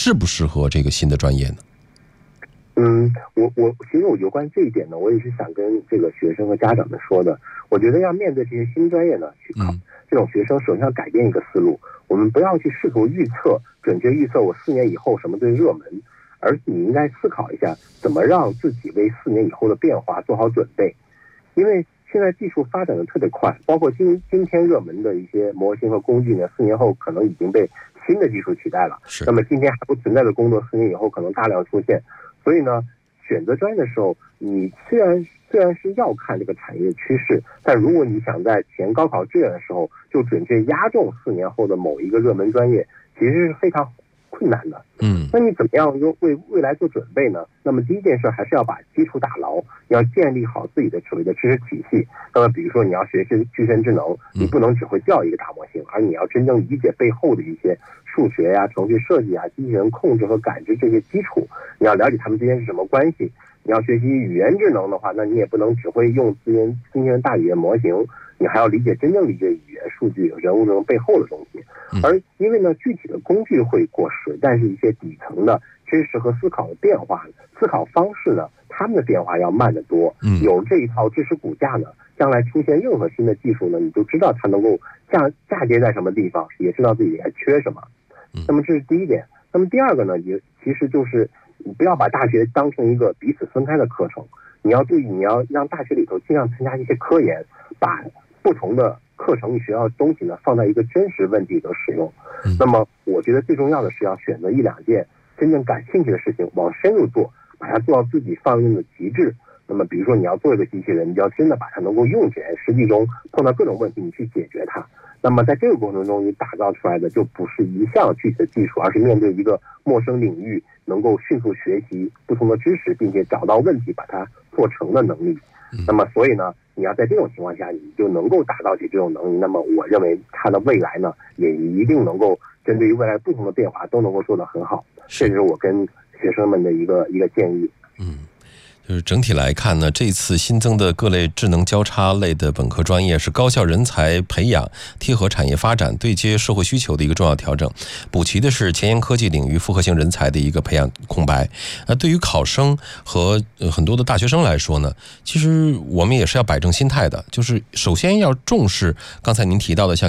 适不适合这个新的专业呢？ 其实我有关这一点呢，我也是想跟这个学生和家长们说的。我觉得要面对这些新专业呢，去考这种学生，首先要改变一个思路，我们不要去试图准确预测我4年以后什么最热门，而你应该思考一下，怎么让自己为4年以后的变化做好准备。因为现在技术发展的特别快，包括今天热门的一些模型和工具呢，4年后可能已经被新的技术取代了。那么今天还不存在的工作，4年以后可能大量出现。所以呢，选择专业的时候，你虽然是要看这个产业趋势，但如果你想在填高考志愿的时候就准确压中4年后的某一个热门专业，其实是非常困难的。那你怎么样为未来做准备呢？那么第一件事还是要把基础打牢，要建立好自己的所谓的知识体系。那么比如说你要学习具身智能，你不能只会调一个大模型，而你要真正理解背后的一些数学呀、程序设计啊、机器人控制和感知这些基础，你要了解它们之间是什么关系。你要学习语言智能的话，那你也不能只会用机器人大语言模型，你还要真正理解语言、数据、人物智能背后的东西。而因为呢，具体的工具会过时，但是一些底层的知识和思考的变化、思考方式呢，它们的变化要慢得多。有这一套知识骨架呢，将来出现任何新的技术呢，你就知道它能够嫁接在什么地方，也知道自己还缺什么。那么这是第一点。那么第二个呢，其实就是你不要把大学当成一个彼此分开的课程，你要注意，你要让大学里头尽量参加一些科研，把不同的课程与学校的东西呢放在一个真实问题里头使用。那么我觉得最重要的是要选择1、2件真正感兴趣的事情，往深入做，把它做到自己放用的极致。那么比如说你要做一个机器人，你就要真的把它能够用起来，实际中碰到各种问题你去解决它。那么在这个过程中，你打造出来的就不是一项具体的技术，而是面对一个陌生领域能够迅速学习不同的知识，并且找到问题把它做成的能力。那么所以呢，你要在这种情况下，你就能够打造起这种能力。那么我认为它的未来呢，也一定能够针对于未来不同的变化都能够做得很好。这是我跟学生们的一个建议。 就是整体来看呢，这次新增的各类智能交叉类的本科专业是高校人才培养、贴合产业发展、对接社会需求的一个重要调整，补齐的是前沿科技领域复合型人才的一个培养空白。对于考生和很多的大学生来说呢，其实我们也是要摆正心态的，就是首先要重视刚才您提到的像